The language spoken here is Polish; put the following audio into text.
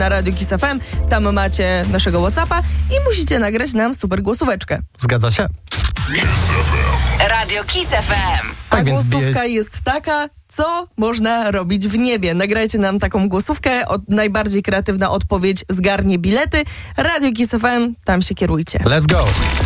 na Radio Kiss FM. Tam macie naszego WhatsAppa i musicie nagrać nam super głosóweczkę. Zgadza się. Radio Kiss FM. A głosówka jest taka, co można robić w niebie. Nagrajcie nam taką głosówkę. Najbardziej kreatywna odpowiedź zgarnie bilety. Radio Kiss FM, tam się kierujcie. Let's go!